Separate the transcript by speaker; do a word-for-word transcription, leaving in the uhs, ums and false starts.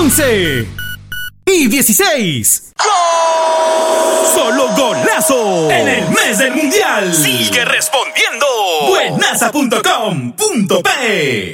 Speaker 1: once y dieciséis. ¡Gol! ¡Solo golazo! En el mes del mundial. Sigue respondiendo. buenaza punto com punto pe